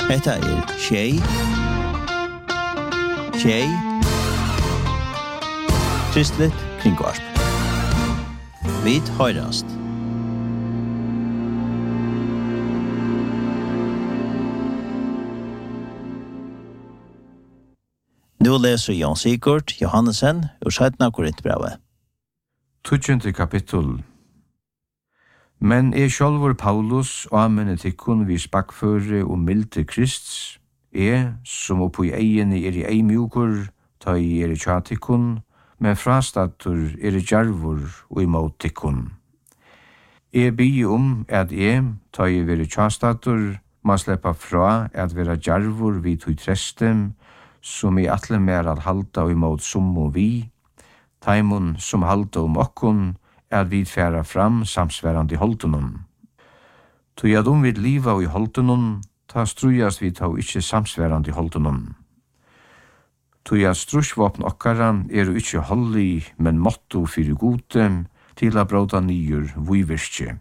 Hetta Shay Kristligt kringvarp. Vit høyrast. Nu leser Jan Sigurd Johannesen ur 17. Korintbrevet. 20. kapittel. Men sjálvur Paulus og amene tikkun vi spakføre og milde Krists, som oppo i egene i ei mjukur, ta i tjatikkun, men frastatur i djarvur og imot tikkun. Bygge at ta i veri tjastatur, ma sleppa fra at vera djarvur vid tui trestem, som i atle mer at halda og imot summo vi, taimon som halda okkun, vi færa fram samsverande i holdenun. Tui at vid liva og i holdenun, ta strujast vi ta ikkje samsverande i holdenun. Tui at strusvåpen okkara ikkje holdi, men motto fyrir gode, til a bråda nyur vuivirskje.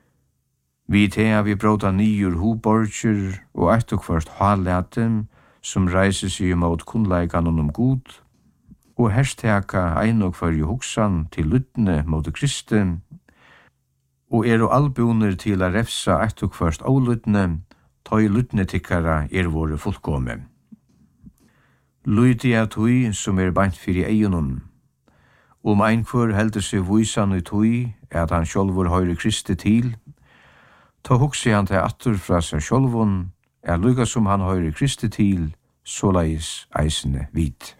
Vi tea vi bråda nyur huborger og eit og kvart halletem, som reiser seg imot kunnleikan god, og hersteka ein og kvar hugsan til lytne mot Kristi, og albuner til a refsa eit og kvart ålytne, ta i lytne tikkara våre fullkomme. Lydia tui som beint fyrir eienun. Ein kvar heldur seg vuisan i tui, at han sjálvur høyre Kristi til, ta hugsi han til attur fra seg sjálvun, lukka som han høyre Kristi til, såleis eisene vit.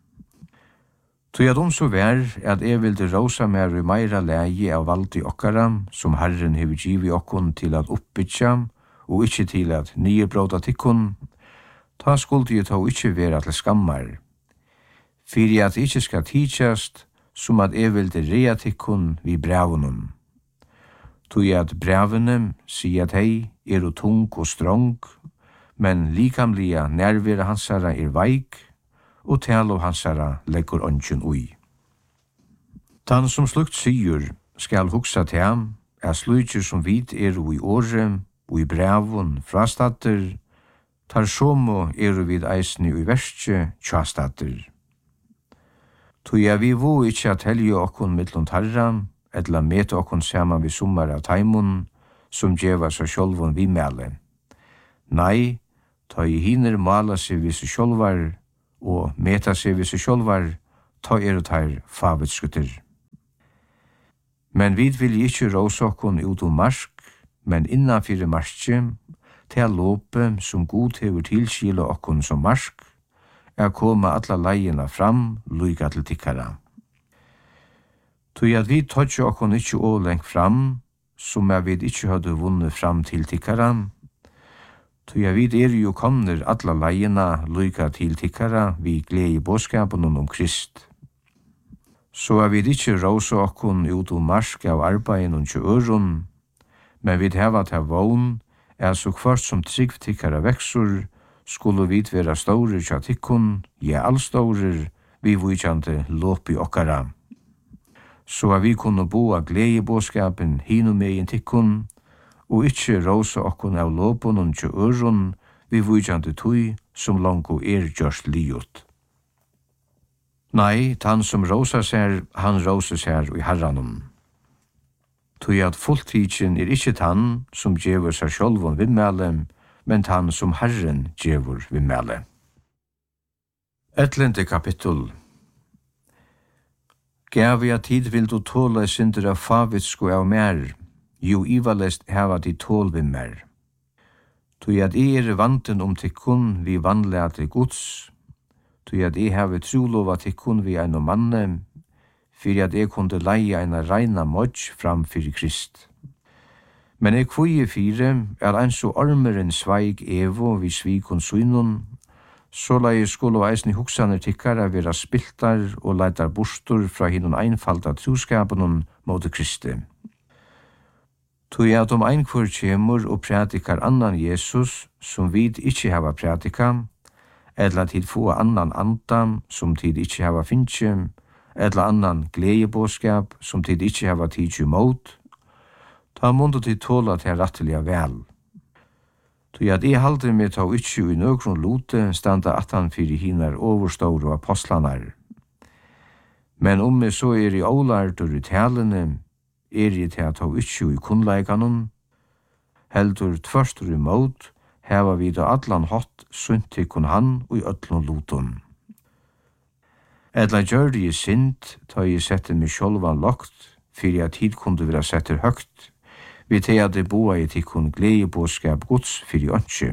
Tui at så vær, at vilde rosa mer i meira leie av valdi okkara, som Herren hever givi okkun til at oppbytja, og ikkje til at nye bråda tikkun, ta skuldi jo ta ikkje vera til skammar. Fyrir at ikkje skal tidsjast, som at vilde rea tikkun vi brevunum. Tui at brevunum, sier at hei, tung og strong, men likamlia nærvera hansara veik, og talo hansara leggur ongen ui. Tan som slukt sigur skal hugsa til ham, slutjer som vit i åre, og i brevun frastatter, tar somo vid eisni ui verskje tjastatter. Tui vi vo ikkje at helge okkun mittlun tarra, etla mete okkun saman vi sommar av taimun, som djeva seg sjolvun vi mele. Nei, ta i hiner mala seg vi seg sjolvar, og meta seg vi seg sjolvar, ta tar favetskutter. Men vi vil ikkje råse okkun ut marsk, men innanfyrir marskje, til lope som god hever tilskila okkun som marsk, koma alla leina fram, luika til tikkara. Tui at vi tøtja okkun ikkje å lengt fram, som vi ikkje hadde vunnet fram til tikkara, tui at vi jo komner alla leina luika til tikkara, vi glede bådskapen Krist. Så vi ikkje råse okkun ut marsk av arbeid og øron, men vi heva til vogn, så kvart som trygg tikkara veksur, skulle vi vera store tja tikkun, allstore, vi vujkjante lopi okkara. Så vi kunne bo av glede bådskapen hinu megin tikkun, og ikkje råse okkun av lopun og tja øron, vi vujkjante tui som lango gjørst liot. Nei, tan som råsa seg, han råsa seg i herranum. Tui at fulltidjen ikkje tan som djevur seg sjolvun vimmele, men tan som Herren djevur vimmele. 11. kapittel. Gavi at tid vil du tåle synder av favitsku av mer, jo ivalest heva di tål vimmer. Tui at vanten tikkun vi vanlega til Guds, tui at heve trolova tikkun vi ein manne, fyrir at kunde leie ein reina modj fram fyrir Krist. Men kvøye fire ein så ormeren sveig evo vi svikun synun, så leie skulle eisni hugsaner tikkara vera spiltar og leitar bostur fra hinun einfalda troskapen mot Kristi. Tui at ein kvør kjemur og prædikar annan Jesus, som vid ikkje hava prædika, eller tid få annan andan, som tid ikkje hava finnje, eller annan gledebåskap, som tid ikkje hava tidsi mot, ta mundu til tåla til rettelige vel. Tog at jeg halder meg ta ikke i nøkron lote standa at han fyrir hinar overståre apostlanar. Men om jeg så i ålardur i talene, jeg til at ta ikke i kunnleikanon, heldur tverstur i måt, heva vi da allan hatt sunt tikkun han og i öllun luton. Edla gjør det i sint, ta jeg sette meg sjolvan lokt, fyrir at tid kunde vera setter høgt, vi til at det boa i tikkun gledebåskap gods fyrir ønske.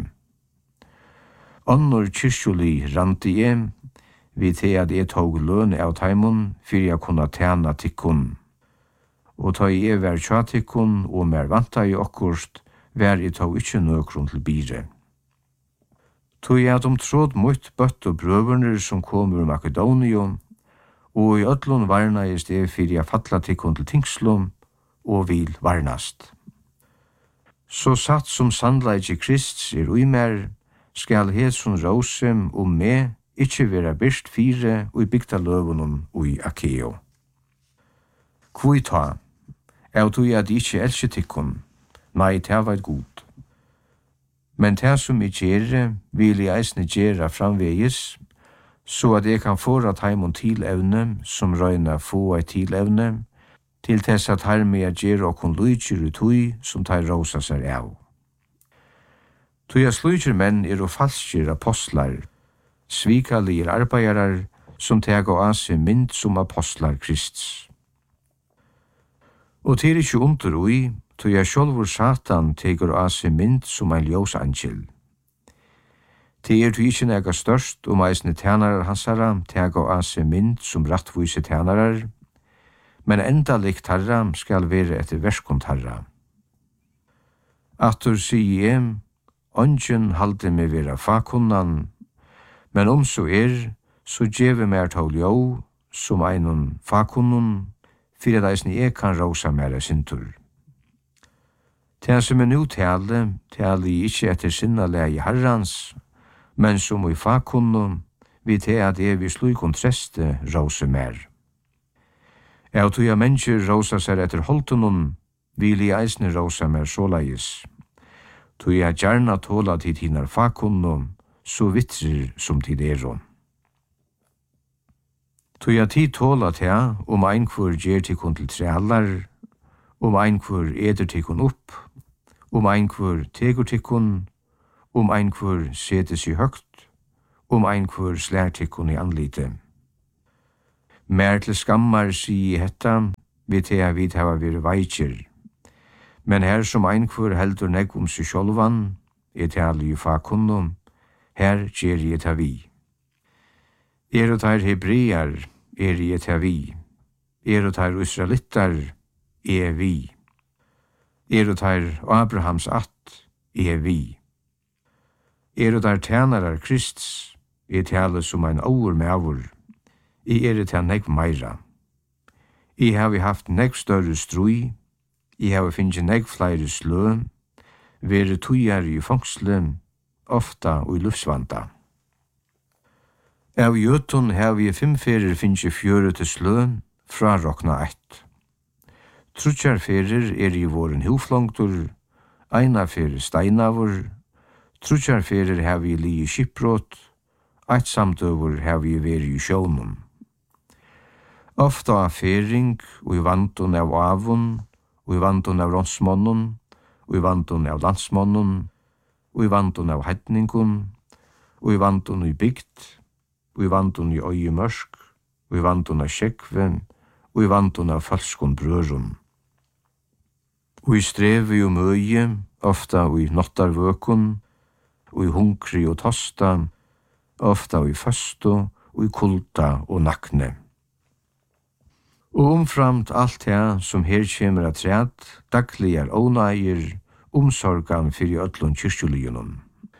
Annor kyrkjoli randi jeg, vi til at jeg tog løn av taimon fyrir jeg kunne tjena tikkun. Og ta jeg vær tja tikkun og mer vanta i okkurst, vær jeg tog ikkje nøkron til bire. Tog jeg at tråd mot bøtt og brøverner som kom ur Makedonium, og i öllun varna i sted fyrir jeg fatla tikkun til tingslum, og vil varnast. Så satt som sandleik Krist er uimer, skal hetsun rosem og me ikkje vera byrst fire og i bygta løvunum og i Akeo. Kvui ta, av tog at ikkje elskje tikkun, nei, det var god. Men det som jeg gjerne, vil jeg eisne gjøre framvegis, så at jeg kan få at heimon tilevne, som røyna få et tilevne, til tess at her med jeg gjør og kun lydgjør utøy som tar rosa seg av. Tøy at slydgjør menn og falskjør apostlar, svikalir arbeidarar som teg og anse mynd som apostlar Krists. Og til ikkje under ui, tøy jeg sjolvor Satan tegur og anse mynd som ein ljósangel. Det er tøy ikkje nega størst om eisne tjenarar hansara teg og anse mynd som rattvise tjenarar, men enda likt herra skal være etter verskont herra. Atur sier jeg, ongen halde meg vera fakunnan, men om så så djeve mer tål jo, som einon fakunnun, fyrir at eisne jeg kan rosa mer sintur. Det som nu tale jeg ikkje etter sinna leie herrans, men som i fakunnun, vi til at jeg vil slukon treste rosa mer. Jeg tog jeg mennesker rosa seg etter holtunun, vil jeg eisne rosa mer såleis. Tog jeg gjerna tåla til hinar fakunnun, så vittrer som tid eron. Tog jeg tid tåla til om einkvur gjer tikkun til treallar, om einkvur eder tikkun opp, om einkvur tegur tikkun, om einkvur setes i høgt, om einkvur slær tikkun i anlite. Mer til skammar sier hetta, vi til jeg vidt hava vir veikir. Men her som einkvur heldur negg om seg sjolvan, tali i fakunnum, her gjer jeg ta vi. Og der hebrear, jeg ta vi. Og der israelittar, vi. Og der Abrahams att, vi. Og der tjenarar Krists, tale som ein over med avur. Til negg meira. Har vi haft negg større strui, har vi finnst negg flere slø, vere tøyar i fangsle, ofta og i luftsvanda. Av jøtun har vi 5 ferir finnst fjøre til slø, fra rokna 1. Trutjar ferir i våren huflongtur, eina ferir steinavur, trutjar ferir har vi li i skipbrot, eit samtøver har vi veri i sjånum. Ofta av fering, og i vantun av avun, og i vantun av ronsmånun, og i vantun av landsmånun, og i vantun av heitningun, og i vantun i bygd, og i vantun i øye mørsk, og i vantun av skjekve, og i vantun av falskun brørum. Og i strevi og møye, ofta og i nottarvøkun, og i hungri og tosta, ofta og i fösto, og i kulda og nakne. Og omframt alt det som her kjemur at træt, dagligar ånægir, omsorgan fyrir öllun kyrkjuligunum.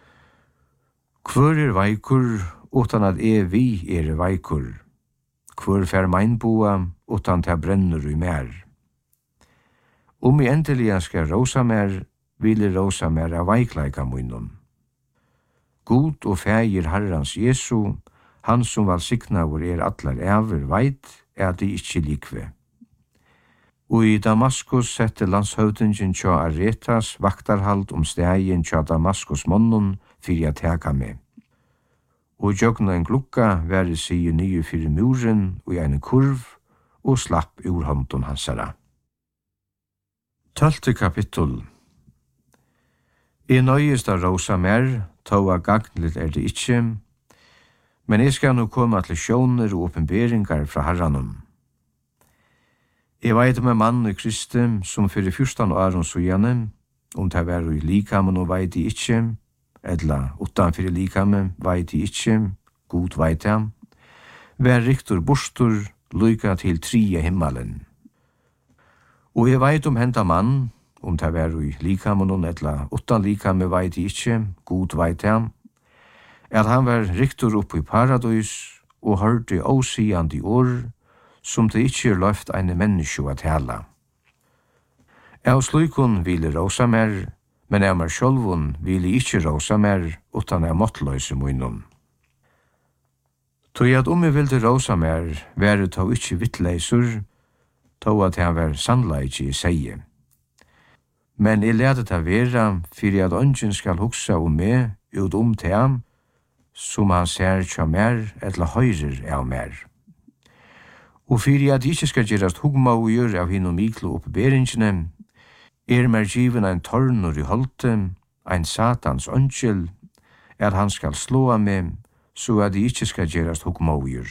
Hvor veikur, utan at vi veikur? Hvor fer meinboa, utan til brennur i mer? Om I endelig skal rosa mer, vil rosa mer av veikleika munnum. God og fægir Herrans Jesu, han som valsignaver allar æver veit, de ikkje likve. Og i Damaskus sette landshøvdingen tja Aretas vaktarhald stegen tja Damaskus månnen fyrir at teka med. Og jøgna en glukka væri sige nye fyrir muren og i en kurv og slapp ur hånden hansara. 12. kapittel. I nøyest av rosa mer, tåa gagnligt det ikkje, men jeg skal nå komme til sjåner og oppenberingar fra herranum. Jeg veit om en mann i Kristi som fyrir 14 år så gjerne, det var i likamen og veit I ikkje, eller utanfyrir likamen veit I ikkje, god veit han, vær riktur bostur, lyka til 3 himmelen. Og jeg veit om henta mann, det var i likamen eller utan likamen veit I ikkje, god veit han, at han var riktur opp i paradis og hørte åsiande år, som det ikkje løft eine menneske at hela. Av slukon ville rosa mer, men av meg sjølvun ville ikkje rosa mer, utan av måttløse munnen. Tog at jeg ville rosa mer, være tog ikkje vittleisur, tog at han var sannleik I seie. Men jeg lærte det være, fyrir at ønsken skal huksa meg ut til ham, som han ser tja mer, eller høyrer av mer. Og fyrir at ikkje skal gjerast hugmaugur av hinn og miklo oppberingene, mer given ein tornur I holte, ein satans ønskjel, at han skal slå med, så at de ikkje skal gjerast hugmaugur.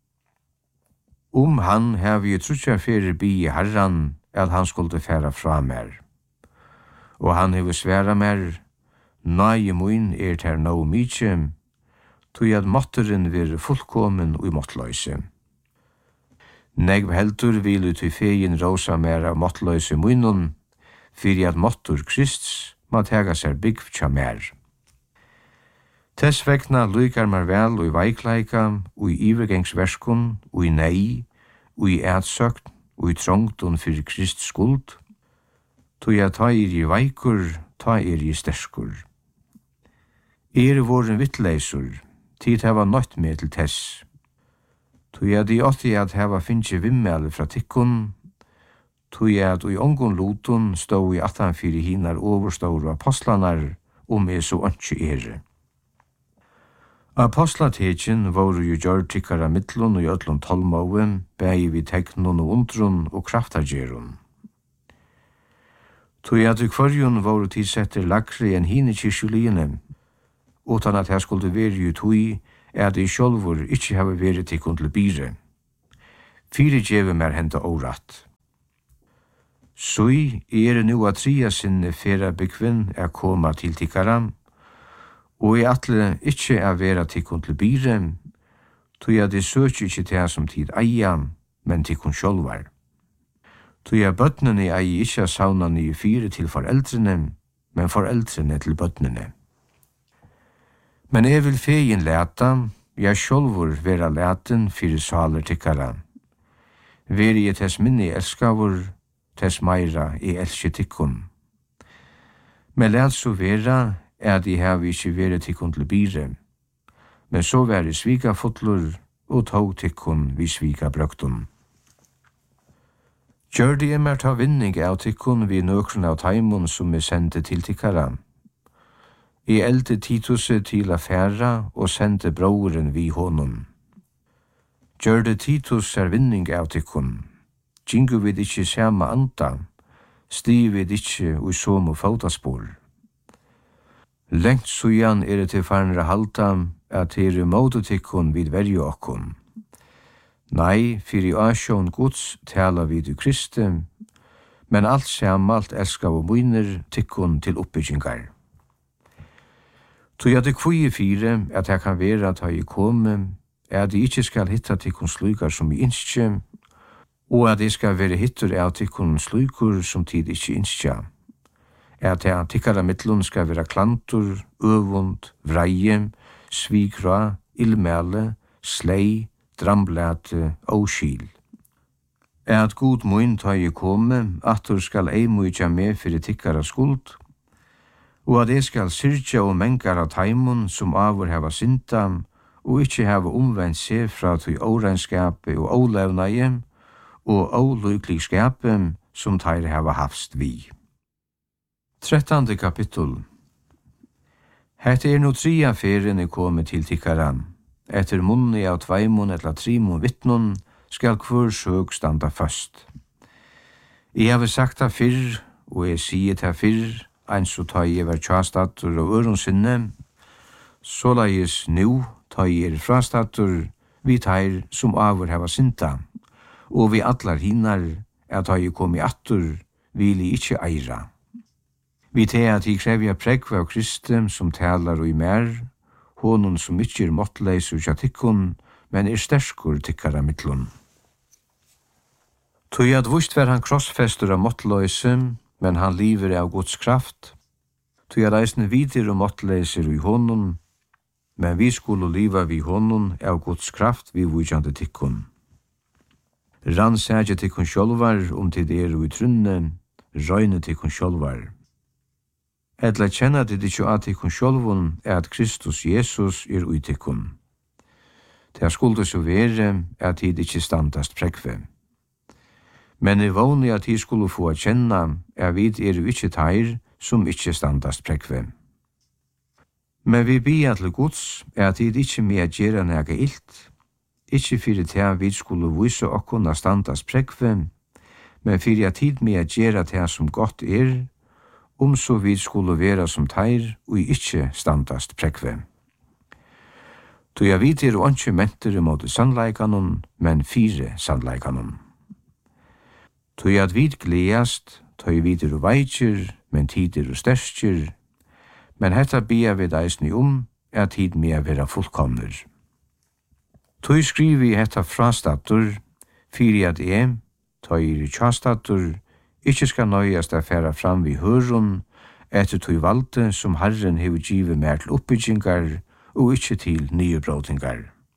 Han har vi trutja fyrir bi I herran, at han skulle færa fra mer. Og han hever sværa mer, nei mun ter no mykje, tog at måtteren vir fullkomen og I måttløse. Negv heldur vil ut I fegin rosa mer av måttløse munnen, fyrir at måttur Krists må tega seg byggv tja mer. Tess vegna lykar mar vel og I veikleika, og I ivergengsverskun, og I nei, og I ætsøkt, og I trångtun fyrir Krists skuld, tog jeg ta I veikur, ta I sterskur. Voren vittleisur, tid heva nøtt med til tess. Tog jeg de åtti at heva finnje vimmel fra tikkun, tog jeg at I ongon lotun stå I atan fyrir hinar overståre apostlanar, med så ønskje Apostlatetjen voru jo gjør tikkara mittlun og jötlun tolmåen, bægi vi teknun og undrun og kraftargerun. Tog jeg at I kvarjun voru tidsetter lakri enn hine kyrkjuliene, utan at jeg skulle veri jo tog, at I sjálfur ikkje hava veri tikkun til bire. Fyri djeve mer henda óratt. Sui nu at tria sinne fera bekvinn koma til tikkara, og atle ikkje vera tikkun til bire, tog jeg det søkje ikkje til som tid eia, men tikkun sjálvar. Tog jeg bøtnene eie ikkje sauna nye fire til foreldrene, men foreldrene til bøtnene. Men jeg vil fegin leta, jeg sjálfur vera leten fyrir saler tikkara. Veri jeg tess minni elskavur, tess meira elske tikkun. Men let så vera, at I hev ikkje veri tikkun til bire, men så veri svika fotlur, og tog tikkun vi svika brøktun. Gjør de mer ta vinning av tikkun vi nøkron av taimun som sendte til tikkara. I elte Tituset til affæra og sendte broren vi honom. Gjør det Titus vinning av tikkun. Gingu vid ikkje sama anda, stiv vid ikkje ui somo fotaspor. Lengt sujan det til farnere halta, at måte tikkun vid verju okkun. Nei, fyrir asjon Guds tala vid i Kristi, men alt samalt elskav og muiner tikkun til oppbyggingar. Tog det kvøye fire, at jeg kan være at jeg komme, at jeg ikke skal hitta tikkun slukar som I innskje, og at jeg skal være hittur av tikkun slukur som tid ikke innskje. At jeg tikkara mittlun skal være klantur, øvund, vreie, svikra, ilmæle, slei, dramblete og skil. At god mun ta I komme, at du skal ei muja med fyrir tikkara skuld, og at jeg skal syrja og mengar av taimun som avur heva synda, og ikkje heva omvendt seg fra tui åregnskapet og ålevnaie, og ólyklig skapem som teir hava hafst vi. 13. kapittel. Hette no 3 ferien kommet til tikkaran. Etter munni av 2 eller 3 vittnon skal hver søg standa først. Jeg har sagt det fyrr, og jeg sier det fyrr, eins og ta jeg var tjastatur og øronsinne, så leies nu ta jeg frastatur, vi teir som avur hava synta, og vi allar hinar, at ta jeg kom i attur, vil jeg ikkje eira. Vi teir at jeg krevja prekva av Kristum som talar og i mer, honon som ikkje måttleis og tjatikkun, men sterkur tikkara mittlun. Tui at vust var han krossfestur av måttleisum, men han liver av Guds kraft. Tui at eisne vidir og måttleiser i honon, men vi skulle liva vi honon av Guds kraft vi vujande tikkun. Rannsægje tikkun sjolvar tid i trunne, røyne tikkun sjolvar. Edla kjenna tid ikkje at tikkun sjolvun at Kristus Jesus ui tikkun. Det skulle så være at tid ikkje standast prekve. Men i vågni at tid skulle få kjenna vid ikkje teir som ikkje standast prekve. Men vi bia til Guds at tid ikkje med gjera nega illt, ikkje fyrir til vi skulle vise okkona standast prekve, men fyrir at tid med gjera til som godt så vi skulle vera som teir og ikkje standast prekve. Tu jeg vidir og ikke mentere mot sannleikanon, men 4 sannleikanon. Tu jeg vid gledast, tu jeg vidir og veitjer, men tider og sterskjer, men hetta bia vid eisni at tid med vera fullkomner. Tu skrivi hetta frastatur, fyrir at tu jeg tjastatur, ikkje skal nøyast a færa fram vi hørun, etter tu valde som Herren hever givet mer til oppbyggingar, og ikkje til nye bråtingar.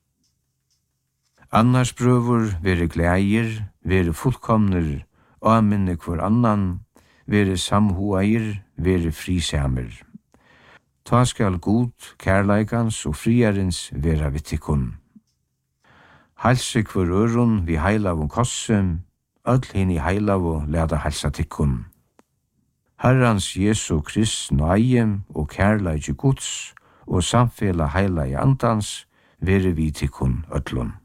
Annars prøver vere gleier, vere fullkomner, avminne hver annan, vere samhoair, vere frisamer. Ta skal god, kærleikans og friarens vera vittikun. Halse hver øron vi heilavun kossum, öll hinn i heilavu leda halsa tikkun. Herrans Jesu Krist nøye og kærleiki Guds, og samfela heila i andans, vere vi tikkun öllun.